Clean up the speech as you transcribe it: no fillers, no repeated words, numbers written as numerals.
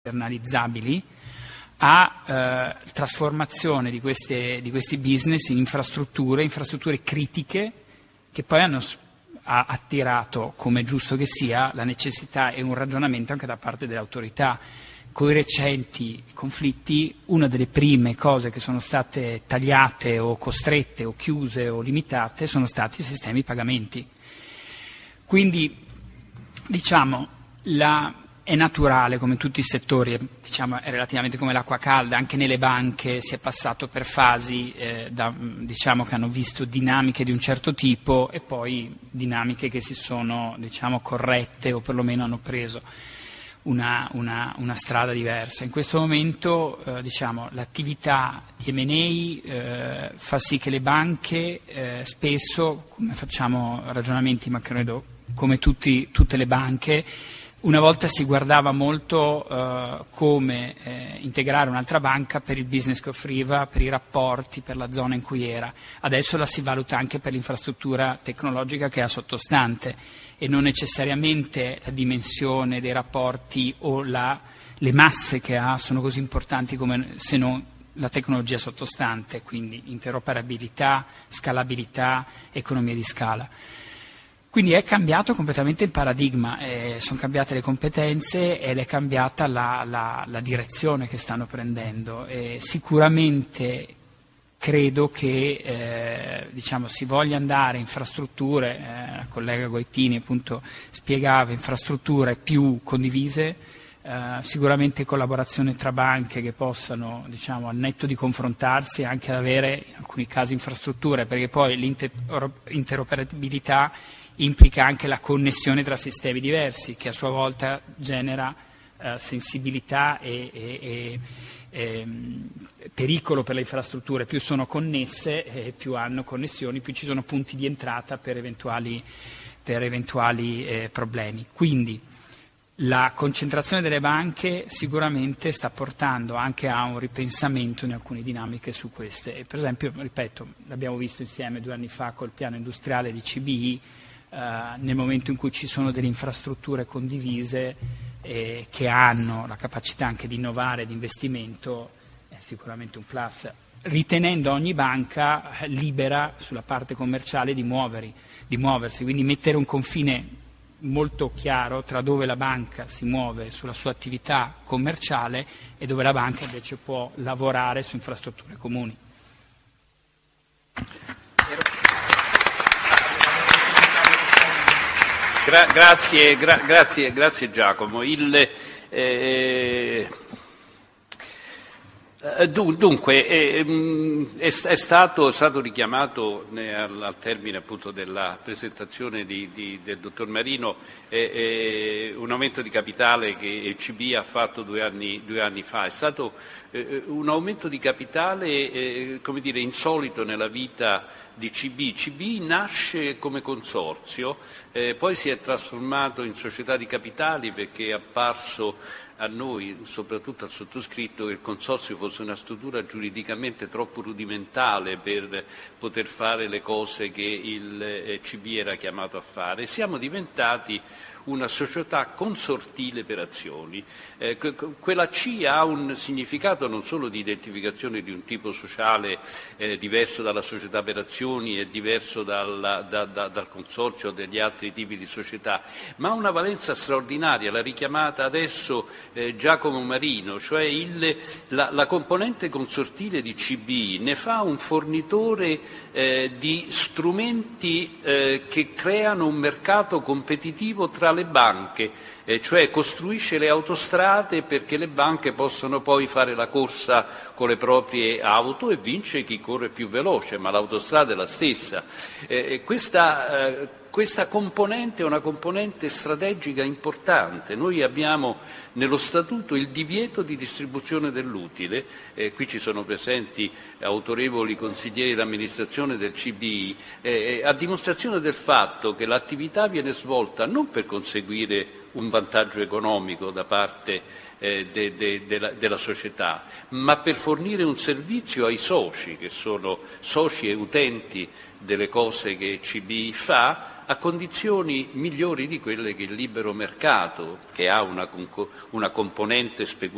esternalizzabili a trasformazione di questi business in infrastrutture critiche che poi ha attirato, come è giusto che sia, la necessità e un ragionamento anche da parte delle autorità. Con i recenti conflitti, una delle prime cose che sono state tagliate o costrette o chiuse o limitate sono stati i sistemi di pagamenti. Quindi, diciamo, è naturale, come tutti i settori, diciamo, è relativamente come l'acqua calda, anche nelle banche si è passato per fasi diciamo, che hanno visto dinamiche di un certo tipo e poi dinamiche che si sono, diciamo, corrette o perlomeno hanno preso una strada diversa. In questo momento diciamo, l'attività di M&A fa sì che le banche spesso, come facciamo ragionamenti, ma credo come tutte le banche, una volta si guardava molto come integrare un'altra banca per il business che offriva, per i rapporti, per la zona in cui era. Adesso la si valuta anche per l'infrastruttura tecnologica che ha sottostante e non necessariamente la dimensione dei rapporti o le masse che ha sono così importanti come se non la tecnologia sottostante, quindi interoperabilità, scalabilità, economia di scala. Quindi è cambiato completamente il paradigma, sono cambiate le competenze ed è cambiata la direzione che stanno prendendo. Sicuramente credo che diciamo, si voglia andare in infrastrutture, la collega Goitini appunto spiegava, infrastrutture più condivise, sicuramente collaborazione tra banche che possano, diciamo, al netto di confrontarsi anche ad avere in alcuni casi infrastrutture, perché poi l'interoperabilità implica anche la connessione tra sistemi diversi, che a sua volta genera sensibilità e pericolo per le infrastrutture. Più sono connesse, più hanno connessioni, più ci sono punti di entrata per eventuali problemi. Quindi la concentrazione delle banche sicuramente sta portando anche a un ripensamento in alcune dinamiche su queste. E per esempio, ripeto, l'abbiamo visto insieme 2 anni fa col piano industriale di CBI, nel momento in cui ci sono delle infrastrutture condivise che hanno la capacità anche di innovare, di investimento, è sicuramente un plus, ritenendo ogni banca libera sulla parte commerciale di muoversi, quindi mettere un confine molto chiaro tra dove la banca si muove sulla sua attività commerciale e dove la banca invece può lavorare su infrastrutture comuni. Grazie Giacomo. Dunque, è stato richiamato al termine appunto della presentazione del dottor Marino un aumento di capitale che CB ha fatto 2 anni fa. È stato un aumento di capitale come dire, insolito nella vita di CB. CB nasce come consorzio, poi si è trasformato in società di capitali perché è apparso a noi, soprattutto al sottoscritto, che il consorzio fosse una struttura giuridicamente troppo rudimentale per poter fare le cose che il CB era chiamato a fare. Siamo diventati una società consortile per azioni. Quella C ha un significato non solo di identificazione di un tipo sociale diverso dalla società per azioni e diverso dal consorzio o degli altri tipi di società, ma ha una valenza straordinaria, l'ha richiamata adesso Giacomo Marino, cioè la componente consortile di CB ne fa un fornitore di strumenti che creano un mercato competitivo tra le banche, cioè costruisce le autostrade perché le banche possano poi fare la corsa con le proprie auto e vince chi corre più veloce, ma l'autostrada è la stessa. Questa componente è una componente strategica importante. Noi abbiamo nello Statuto il divieto di distribuzione dell'utile, qui ci sono presenti autorevoli consiglieri d'amministrazione del CBI, a dimostrazione del fatto che l'attività viene svolta non per conseguire un vantaggio economico da parte della società, ma per fornire un servizio ai soci, che sono soci e utenti delle cose che CBI fa, a condizioni migliori di quelle che il libero mercato, che ha una componente speculativa,